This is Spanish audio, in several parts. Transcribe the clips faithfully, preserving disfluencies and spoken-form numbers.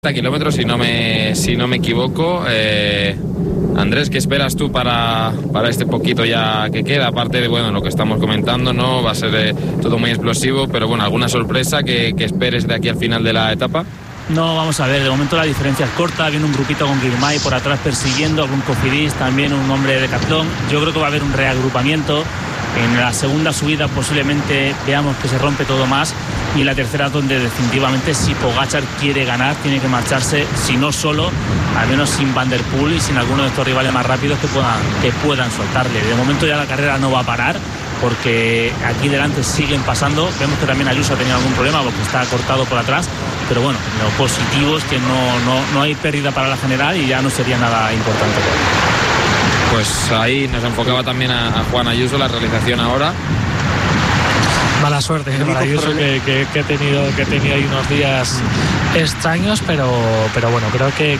kilómetros, si no me si no me equivoco. eh, Andrés, ¿qué esperas tú para, para este poquito ya que queda? Aparte de bueno lo que estamos comentando, no va a ser eh, todo muy explosivo, pero bueno, ¿alguna sorpresa que, que esperes de aquí al final de la etapa? No, vamos a ver, de momento la diferencia es corta, viene un grupito con Girmay por atrás persiguiendo, algún Cofidis, también un hombre de Decathlon. Yo creo que va a haber un reagrupamiento. En la segunda subida posiblemente veamos que se rompe todo más, y la tercera donde definitivamente, si Pogačar quiere ganar, tiene que marcharse, si no solo, al menos sin Van der Poel y sin alguno de estos rivales más rápidos que puedan, que puedan soltarle. De momento ya la carrera no va a parar, porque aquí delante siguen pasando. Vemos que también Ayuso ha tenido algún problema porque está cortado por atrás, pero bueno, lo positivo es que no, no, no hay pérdida para la general y ya no sería nada importante. Pues ahí nos enfocaba también a, a Juan Ayuso la realización ahora. Mala suerte para Ayuso, que, que, que, he tenido, que he tenido ahí unos días extraños, pero, pero bueno, creo que...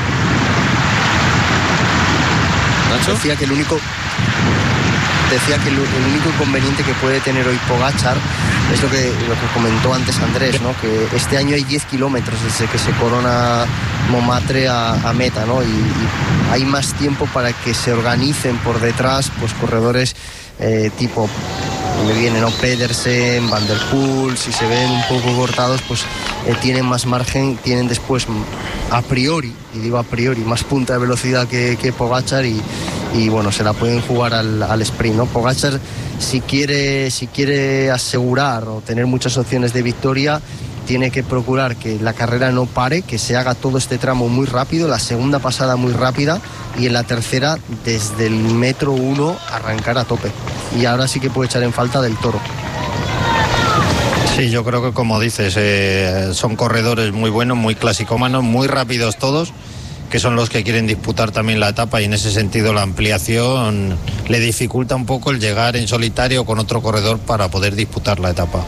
¿Nacho? Decía que el único... Decía que el, el único inconveniente que puede tener hoy Pogačar es lo que, lo que comentó antes Andrés, ¿no? Que este año hay diez kilómetros desde que se corona Montmartre a, a meta, ¿no? Y, y hay más tiempo para que se organicen por detrás pues corredores eh, tipo, me viene, ¿no? Pedersen, Van der Poel. Si se ven un poco cortados, pues eh, tienen más margen, tienen después a priori, y digo a priori, más punta de velocidad que, que Pogačar, y y bueno, se la pueden jugar al, al sprint, ¿no? Pogačar, si quiere, si quiere asegurar o tener muchas opciones de victoria, tiene que procurar que la carrera no pare, que se haga todo este tramo muy rápido, la segunda pasada muy rápida, y en la tercera, desde el metro uno, arrancar a tope. Y ahora sí que puede echar en falta del Toro. Sí, yo creo que como dices, eh, son corredores muy buenos, muy clasicómanos, muy rápidos todos, que son los que quieren disputar también la etapa, y en ese sentido la ampliación le dificulta un poco el llegar en solitario con otro corredor para poder disputar la etapa.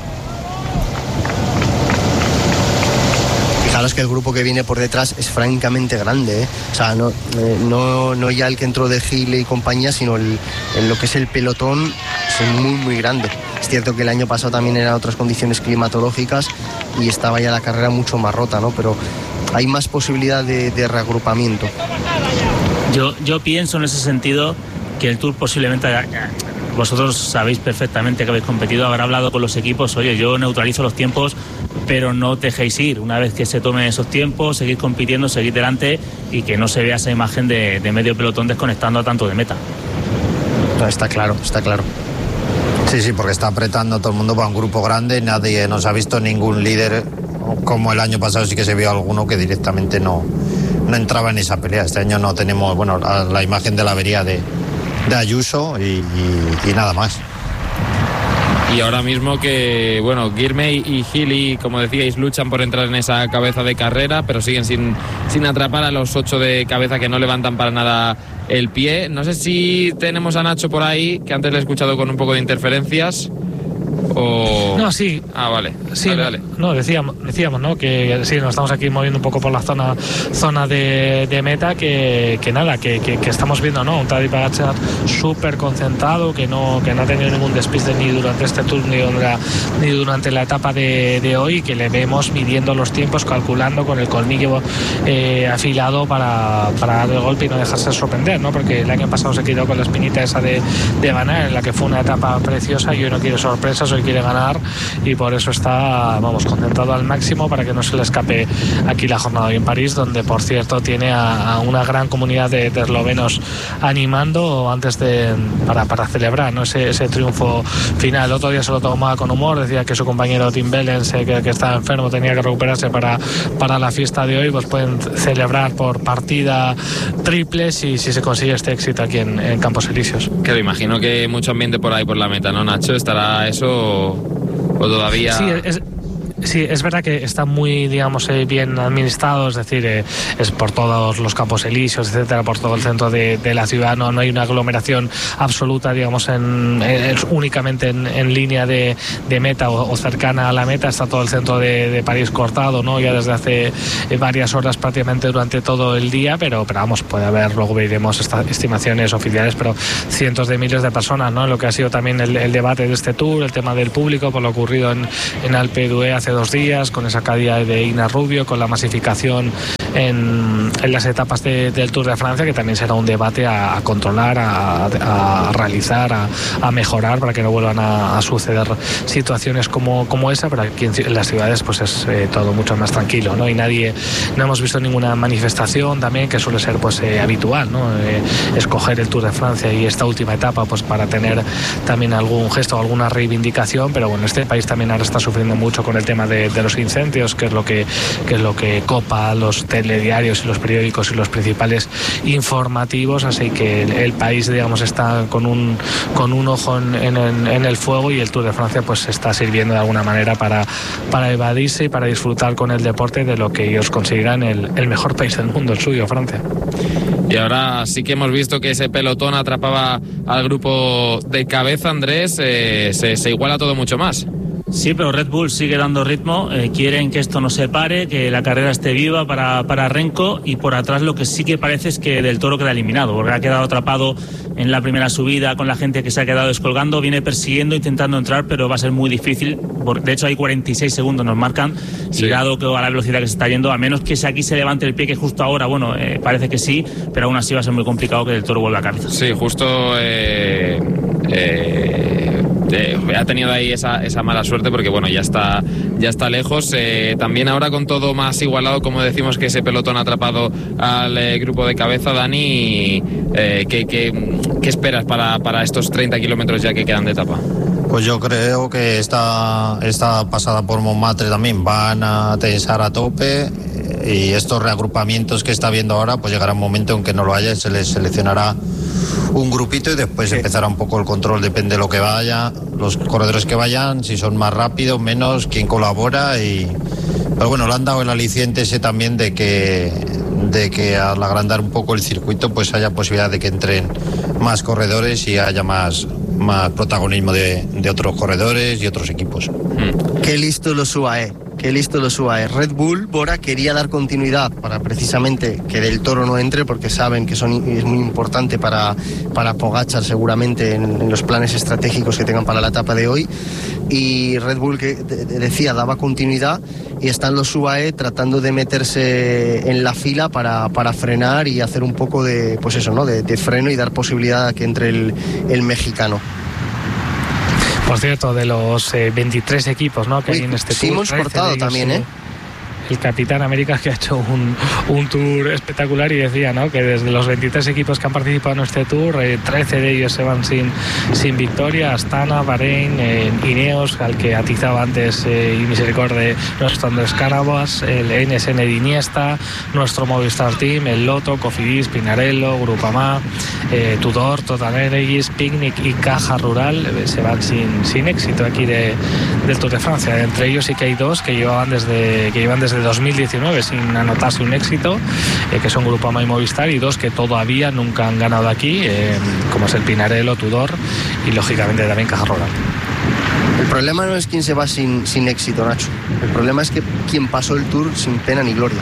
Fijaros que el grupo que viene por detrás es francamente grande, ¿eh? O sea, no, eh, no, no ya el que entró de Gil y compañía, sino el, el, lo que es el pelotón es muy muy grande. Es cierto que el año pasado también eran otras condiciones climatológicas y estaba ya la carrera mucho más rota, ¿no? Pero hay más posibilidad de, de reagrupamiento. Yo, yo pienso en ese sentido que el Tour posiblemente, vosotros sabéis perfectamente que habéis competido, habrá hablado con los equipos, oye, yo neutralizo los tiempos, pero no os dejéis ir. Una vez que se tomen esos tiempos, seguid compitiendo, seguid delante, y que no se vea esa imagen de, de medio pelotón desconectando a tanto de meta. No, está claro, está claro. Sí, sí, porque está apretando todo el mundo para un grupo grande, nadie nos ha visto ningún líder. Como el año pasado sí que se vio alguno que directamente no, no entraba en esa pelea. Este año no tenemos, bueno, la, la imagen de la avería de, de Ayuso y, y, y nada más. Y ahora mismo que, bueno, Girmay y Gili, como decíais, luchan por entrar en esa cabeza de carrera, pero siguen sin, sin atrapar a los ocho de cabeza, que no levantan para nada el pie. No sé si tenemos a Nacho por ahí, que antes le he escuchado con un poco de interferencias. O... No, sí. Ah, vale. Sí, vale, vale. No, decíamos, decíamos, ¿no? Que sí, nos estamos aquí moviendo un poco por la zona zona de, de meta, que, que nada, que, que, que estamos viendo, ¿no? Un Tadej Pogačar súper concentrado, que no, que no ha tenido ningún despiste ni durante este tour ni durante, ni durante la etapa de, de hoy, que le vemos midiendo los tiempos, calculando con el colmillo eh, afilado para, para dar el golpe y no dejarse sorprender, ¿no? Porque el año pasado se quedó con la espinita esa de, de ganar, en la que fue una etapa preciosa, y hoy no quiere sorpresas, hoy quiere ganar, y por eso está, vamos, concentrado al máximo para que no se le escape aquí la jornada hoy en París, donde por cierto tiene a, a una gran comunidad de, de eslovenos animando antes de para, para celebrar, ¿no? ese, ese triunfo final. El otro día se lo tomaba con humor, decía que su compañero Tim Wellens, eh, que, que estaba enfermo, tenía que recuperarse para, para la fiesta de hoy. Pues pueden celebrar por partida triple si, si se consigue este éxito aquí en, en Campos Elíseos. Que me imagino que mucho ambiente por ahí por la meta, ¿no, Nacho? ¿Estará eso o todavía...? Sí, es... Sí, es verdad que está muy, digamos, eh, bien administrado, es decir, eh, es por todos los Campos Elíseos, etcétera, por todo el centro de, de la ciudad. No, no hay una aglomeración absoluta, digamos, en, en, únicamente en, en línea de, de meta o, o cercana a la meta. Está todo el centro de, de París cortado, ¿no? Ya desde hace eh, varias horas, prácticamente durante todo el día, pero, pero vamos, puede haber, luego veremos estas estimaciones oficiales, pero cientos de miles de personas, ¿no? Lo que ha sido también el, el debate de este tour, el tema del público, por lo ocurrido en, en Alpe d'Huez hace hace dos días, con esa caída de Ignas Rubio, con la masificación en, en las etapas de, del Tour de Francia, que también será un debate a, a controlar, a, a realizar, a, a mejorar para que no vuelvan a, a suceder situaciones como, como esa, pero aquí en, en las ciudades pues es eh, todo mucho más tranquilo, ¿no? Y nadie, no hemos visto ninguna manifestación también, que suele ser pues eh, habitual, ¿no? Eh, escoger el Tour de Francia y esta última etapa pues para tener también algún gesto o alguna reivindicación, pero bueno, este país también ahora está sufriendo mucho con el tema de, de los incendios, que es lo que, que es lo que copa los telediarios y los periódicos y los principales informativos, así que el, el país, digamos, está con un con un ojo en, en, en el fuego, y el Tour de Francia pues está sirviendo de alguna manera para, para evadirse y para disfrutar con el deporte de lo que ellos consideran el, el mejor país del mundo, el suyo, Francia. Y ahora sí que hemos visto que ese pelotón atrapaba al grupo de cabeza, Andrés, eh, se, se iguala todo mucho más. Sí, pero Red Bull sigue dando ritmo, eh, quieren que esto no se pare, que la carrera esté viva para, para Renko, y por atrás lo que sí que parece es que Del Toro queda eliminado, porque ha quedado atrapado en la primera subida con la gente que se ha quedado descolgando, viene persiguiendo, intentando entrar, pero va a ser muy difícil, de hecho hay cuarenta y seis segundos nos marcan, sí. Y dado que a la velocidad que se está yendo, a menos que aquí se levante el pie, que justo ahora, bueno, eh, parece que sí, pero aún así va a ser muy complicado que Del Toro vuelva a cabeza. Sí, justo... Eh, eh... Eh, ha tenido ahí esa, esa mala suerte porque bueno, ya está ya está lejos. Eh, también ahora con todo más igualado, como decimos, que ese pelotón ha atrapado al eh, grupo de cabeza. Dani, eh, ¿qué, qué, qué esperas para, para estos treinta kilómetros ya que quedan de etapa? Pues yo creo que esta, esta pasada por Montmartre también van a tensar a tope, y estos reagrupamientos que está viendo ahora, pues llegará un momento en que no lo haya, se les seleccionará un grupito y después empezará un poco el control, depende de lo que vaya, los corredores que vayan, si son más rápidos, menos, quién colabora. Y pero bueno, le han dado el aliciente ese también de que de que al agrandar un poco el circuito pues haya posibilidad de que entren más corredores y haya más, más protagonismo de, de otros corredores y otros equipos. Mm. Qué listo los U A E. Qué listo los U A E. Red Bull, Bora, quería dar continuidad para precisamente que Del Toro no entre, porque saben que son, es muy importante para, para Pogačar seguramente en, en los planes estratégicos que tengan para la etapa de hoy. Y Red Bull, que de, de, decía, daba continuidad, y están los U A E tratando de meterse en la fila para, para frenar y hacer un poco de, pues eso, ¿no? de, de freno y dar posibilidad a que entre el, el mexicano. Por cierto, de los eh, veintitrés equipos, ¿no?, que Uy, hay en este sí, tour. hemos cortado ellos, también, ¿eh? El Capitán América, que ha hecho un, un tour espectacular, y decía, ¿no?, que desde los veintitrés equipos que han participado en este tour, eh, trece de ellos se van sin, sin victoria. Astana, Bahrein, eh, Ineos, al que atizaba antes eh, y misericordia nuestro Andrés Cánovas, el N S N de Iniesta, nuestro Movistar Team, el Lotto, Cofidis, Pinarello, Groupama, eh, Tudor, Total Energies, Picnic y Caja Rural eh, se van sin, sin éxito aquí de, del Tour de Francia. Entre ellos sí que hay dos que llevaban desde que llevan desde dos mil diecinueve sin anotarse un éxito, eh, que son Groupama y Movistar, y dos que todavía nunca han ganado aquí, eh, como es el Pinarello, Tudor y lógicamente también Caja Rural. El problema no es quién se va sin, sin éxito, Nacho. El problema es que quién pasó el Tour sin pena ni gloria.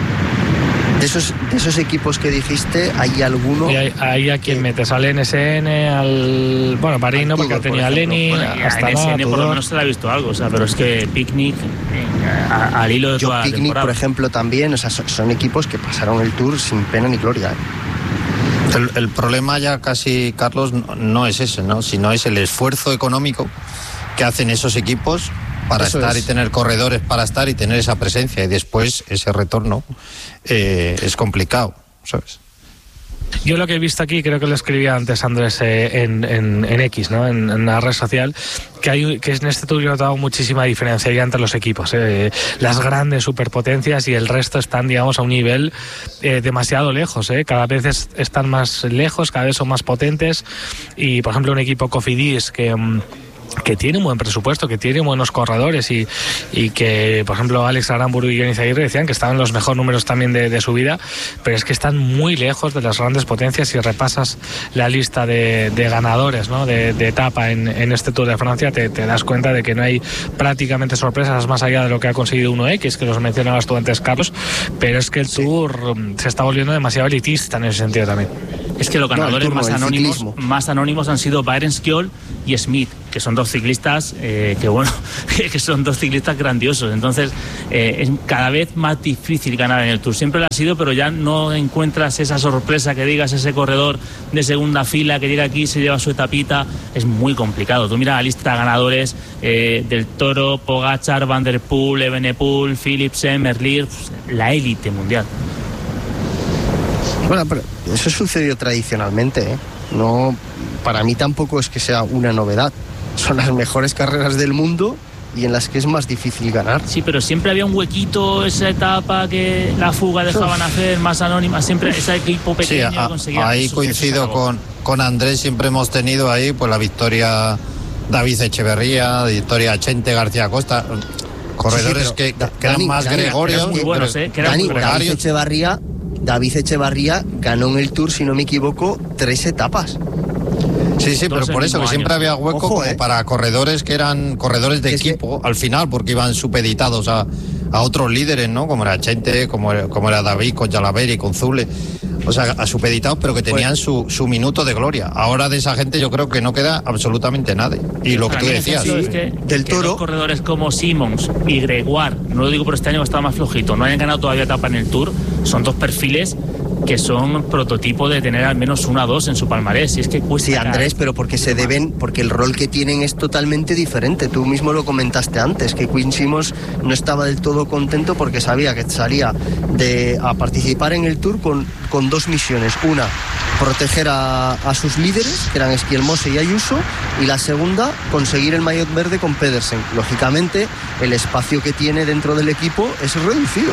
De esos, de esos equipos que dijiste, ¿hay alguno? Y hay, hay a quien metes al N S N, al... Bueno, Bahrein no, porque ha tenido a Lenin, bueno, hasta N S N por lo menos se le ha visto algo, o sea, pero es que Picnic, eh, a, al hilo de Yo, toda Picnic, temporada. por ejemplo, también, o sea, son, son equipos que pasaron el Tour sin pena ni gloria, ¿eh? El, el problema ya casi, Carlos, no, no es ese, ¿no?, sino es el esfuerzo económico que hacen esos equipos para Eso estar es. y tener corredores para estar y tener esa presencia, y después ese retorno eh, es complicado, ¿sabes? Yo lo que he visto aquí, creo que lo escribía antes Andrés eh, en, en, en X, ¿no?, en, en la red social, que hay que en este tour yo he notado muchísima diferencia ya entre los equipos. Eh. Las grandes superpotencias y el resto están, digamos, a un nivel eh, demasiado lejos. Eh. Cada vez es, están más lejos, cada vez son más potentes. Y, por ejemplo, un equipo Cofidis que... Um, que tiene un buen presupuesto, que tiene buenos corredores y, y que, por ejemplo, Alex Aramburu y Johnny Zaguirre decían que estaban los mejores números también de, de su vida, pero es que están muy lejos de las grandes potencias. Si repasas la lista de, de ganadores, ¿no?, de, de etapa en, en este Tour de Francia, te, te das cuenta de que no hay prácticamente sorpresas más allá de lo que ha conseguido uno X, que los mencionabas tú antes, Carlos, pero es que el Tour sí. se está volviendo demasiado elitista en ese sentido también. Es que los ganadores no, más, anónimos, más anónimos han sido Byron Skjold y Smith, que son dos ciclistas eh, que bueno que son dos ciclistas grandiosos. Entonces eh, es cada vez más difícil ganar en el Tour. Siempre lo ha sido, pero ya no encuentras esa sorpresa que digas, ese corredor de segunda fila que llega aquí, se lleva su etapita. Es muy complicado. Tú mira la lista de ganadores eh, del Toro, Pogačar, Van der Poel, Evenepoel, Philipsen, Merlier, pues, la élite mundial. Bueno, pero eso sucedió tradicionalmente, ¿eh? No, para mí tampoco es que sea una novedad. Son las mejores carreras del mundo y en las que es más difícil ganar. Sí, pero siempre había un huequito, esa etapa que la fuga dejaban hacer, más anónima, siempre ese equipo pequeño sí, a, conseguía. Ahí coincido con, con Andrés, siempre hemos tenido ahí pues la victoria David Echeverría, victoria Chente García Costa, corredores sí, sí, que, que eran más Dani, gregorios. Muy buenos, ¿eh? Que Dani, David Echeverría, David Echeverría ganó en el Tour, si no me equivoco, tres etapas. Sí, sí, pero por eso, que siempre había hueco Ojo, como eh. para corredores que eran corredores de equipo, que... al final, porque iban supeditados a, a otros líderes, ¿no? Como era Chente, como, como era David, con Jalaveri, con Zule. O sea, a supeditados, pero que tenían pues, su, su minuto de gloria. Ahora de esa gente yo creo que no queda absolutamente nada. Y lo que tú decías, sí, es que, del que Toro. Corredores como Simons y Gregoire, no lo digo por este año que estaba más flojito, no hayan ganado todavía etapa en el Tour, son dos perfiles que son prototipo de tener al menos una o dos en su palmarés. Y es que cuesta. Sí, Andrés, pero porque se deben, porque el rol que tienen es totalmente diferente. Tú mismo lo comentaste antes, que Quinn Simmons no estaba del todo contento porque sabía que salía de, a participar en el Tour con, con dos misiones. Una, proteger a, a sus líderes, que eran Esquielmose y Ayuso, y la segunda, conseguir el maillot verde con Pedersen. Lógicamente, el espacio que tiene dentro del equipo es reducido.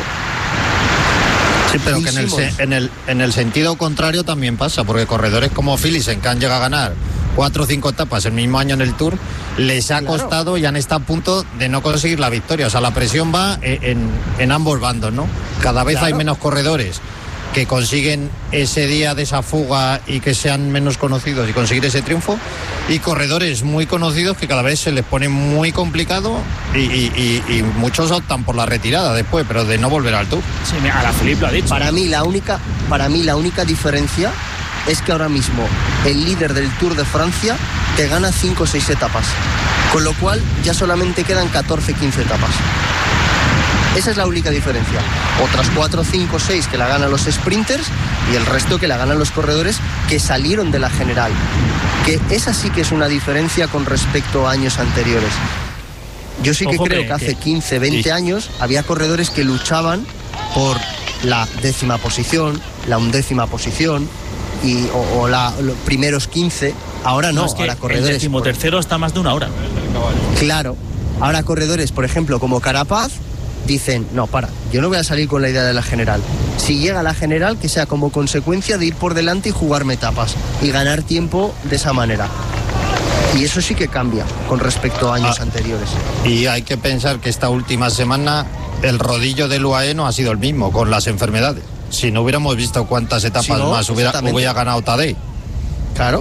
Sí, pero que en el, en, el, en el sentido contrario también pasa, porque corredores como Philipsen, que han llegado a ganar cuatro o cinco etapas el mismo año en el Tour, les ha claro. costado y han estado a punto de no conseguir la victoria. O sea, la presión va en, en ambos bandos, ¿no? Cada vez claro. hay menos corredores que consiguen ese día de esa fuga y que sean menos conocidos y conseguir ese triunfo, y corredores muy conocidos que cada vez se les pone muy complicado y, y, y, y muchos optan por la retirada después, pero de no volver al Tour. Sí, a la Philippe lo ha dicho. Para mí la única, para mí la única diferencia es que ahora mismo el líder del Tour de Francia te gana cinco o seis etapas, con lo cual ya solamente quedan catorce quince etapas. Esa es la única diferencia. Otras cuatro, cinco, seis que la ganan los sprinters y el resto que la ganan los corredores que salieron de la general. Que esa sí que es una diferencia con respecto a años anteriores. Yo sí que Ojo creo que, que hace quince, veinte sí. años había corredores que luchaban por la décima posición, la undécima posición y, o, o la, los primeros quince. Ahora no, no es que ahora corredores. El decimotercero está más de una hora. Claro. Ahora corredores, por ejemplo, como Carapaz, dicen, no, para, yo no voy a salir con la idea de la general. Si llega la general, que sea como consecuencia de ir por delante y jugarme etapas y ganar tiempo de esa manera. Y eso sí que cambia con respecto a años ah, anteriores. Y hay que pensar que esta última semana el rodillo del U A E no ha sido el mismo con las enfermedades. Si no hubiéramos visto cuántas etapas si no, más hubiera, hubiera ganado Tadej. Claro.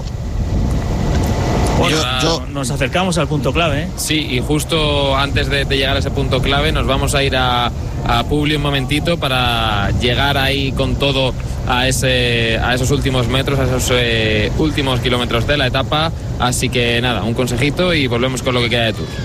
Bueno, yo, yo, nos acercamos al punto clave, ¿eh? Sí, y justo antes de, de llegar a ese punto clave nos vamos a ir a, a Publi un momentito para llegar ahí con todo a ese a esos últimos metros, a esos eh, últimos kilómetros de la etapa. Así que nada, un consejito y volvemos con lo que queda de Tour.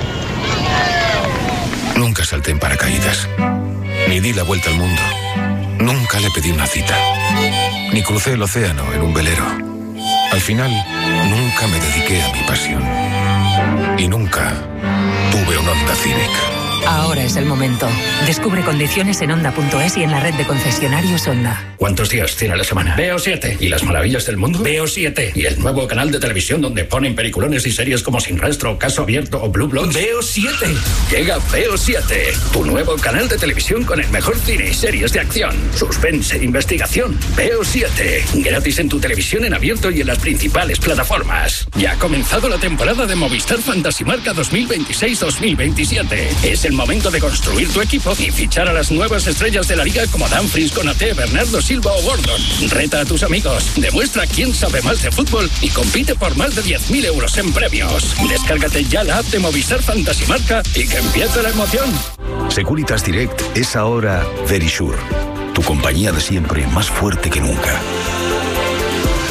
Nunca salté en paracaídas, ni di la vuelta al mundo, nunca le pedí una cita, ni crucé el océano en un velero. Al final, nunca me dediqué a mi pasión. Y nunca tuve un Honda Civic. Ahora es el momento. Descubre condiciones en Honda punto es y en la red de concesionarios Honda. ¿Cuántos días tiene la semana? Veo siete. ¿Y las maravillas del mundo? Veo siete. ¿Y el nuevo canal de televisión donde ponen peliculones y series como Sin Rastro, Caso Abierto o Blue Bloods? Veo siete. Llega Veo siete, tu nuevo canal de televisión con el mejor cine y series de acción, suspense, investigación. Veo siete. Gratis en tu televisión en abierto y en las principales plataformas. Ya ha comenzado la temporada de Movistar Fantasy Marca dos mil veintiséis dos mil veintisiete. Es el momento de construir tu equipo y fichar a las nuevas estrellas de la liga como Dumfries, Konaté, Bernardo Silva o Gordon. Reta a tus amigos, demuestra quién sabe más de fútbol y compite por más de diez mil euros en premios. Descárgate ya la app de Movistar Fantasy Marca y que empiece la emoción. Securitas Direct es ahora Verisure, tu compañía de siempre más fuerte que nunca.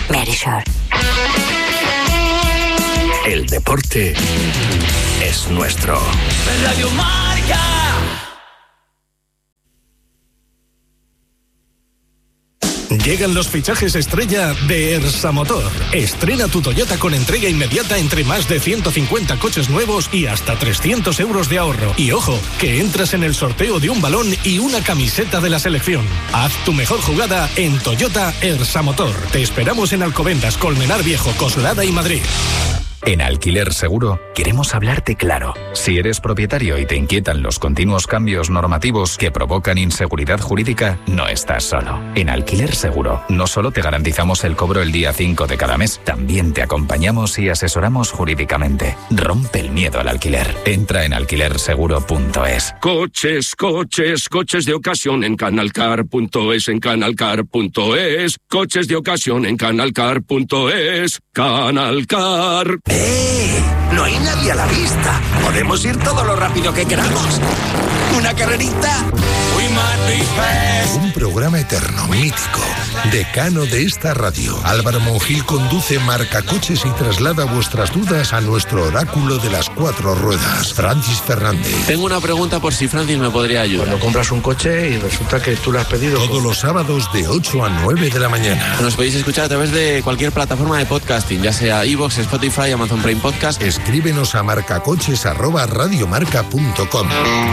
Verisure. El deporte es nuestro. Radio Marca. Llegan los fichajes estrella de Ersa Motor. Estrena tu Toyota con entrega inmediata entre más de ciento cincuenta coches nuevos y hasta trescientos euros de ahorro. Y ojo, que entras en el sorteo de un balón y una camiseta de la selección. Haz tu mejor jugada en Toyota Ersa Motor. Te esperamos en Alcobendas, Colmenar Viejo, Coslada y Madrid. En Alquiler Seguro queremos hablarte claro. Si eres propietario y te inquietan los continuos cambios normativos que provocan inseguridad jurídica, no estás solo. En Alquiler Seguro no solo te garantizamos el cobro el día cinco de cada mes, también te acompañamos y asesoramos jurídicamente. Rompe el miedo al alquiler. Entra en alquiler seguro punto es. Coches, coches, coches de ocasión en canalcar punto es, en canalcar punto es. Coches de ocasión en canalcar punto es. Canalcar. ¡Eh! No hay nadie a la vista. Podemos ir todo lo rápido que queramos. ¿Una carrerita? Un programa eterno, mítico, decano de esta radio. Álvaro Monjil conduce Marcacoches y traslada vuestras dudas a nuestro oráculo de las cuatro ruedas, Francis Fernández. Tengo una pregunta por si Francis me podría ayudar. Cuando compras un coche y resulta que tú lo has pedido... Todos los sábados de ocho a nueve de la mañana. Nos podéis escuchar a través de cualquier plataforma de podcasting, ya sea iVoox, Spotify, Amazon Prime Podcast. Escríbenos a marcacoches arroba radiomarca punto com.